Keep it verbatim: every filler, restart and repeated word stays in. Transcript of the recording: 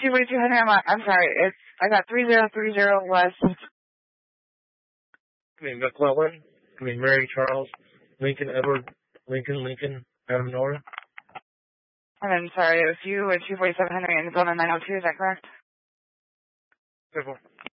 two forty-two Henry, I'm, I'm sorry, it's, I got three zero three zero West. I mean, McClellan. I mean, Mary Charles. Lincoln, Edward. Lincoln, Lincoln, Adam, Nora. I'm sorry, it was you and two forty-seven Henry and it's on the nine oh two, is that correct? Therefore.